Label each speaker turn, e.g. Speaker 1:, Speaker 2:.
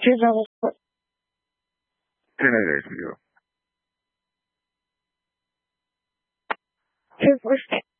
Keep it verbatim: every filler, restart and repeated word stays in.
Speaker 1: Two double four.
Speaker 2: ten eight eight zero.
Speaker 1: Two four six.